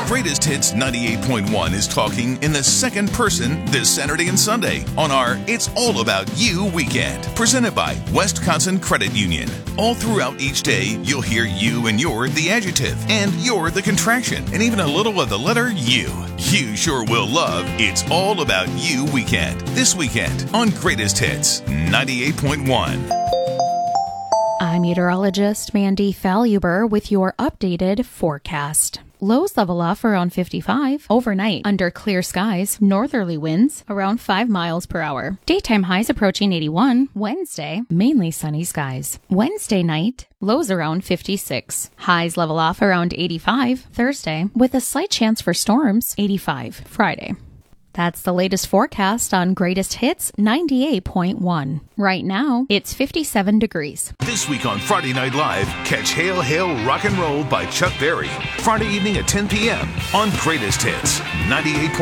Greatest Hits 98.1 is talking in the second person this Saturday and Sunday on our It's All About You weekend, presented by Wisconsin Credit Union. All throughout each day, you'll hear you and you're the adjective, and you're the contraction, and even a little of the letter U. You sure will love It's All About You weekend this weekend on Greatest Hits 98.1. I'm meteorologist Mandy Faluber with your updated forecast. Lows level off around 55 overnight under clear skies, northerly winds around 5 miles per hour. Daytime highs approaching 81. Wednesday, mainly sunny skies. Wednesday night, lows around 56. Highs level off around 85 Thursday with a slight chance for storms, 85 Friday. That's the latest forecast on Greatest Hits 98.1. Right now, it's 57 degrees. This week on Friday Night Live, catch Hail Hail Rock and Roll by Chuck Berry. Friday evening at 10 p.m. on Greatest Hits 98.1.